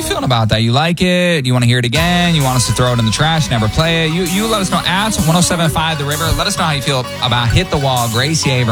you feeling about that? You like it? You want to hear it again? You want us to throw it in the trash, never play it? You let us know. At 107.5 The River. Let us know how you feel about Hit the Wall, Gracie Abrams.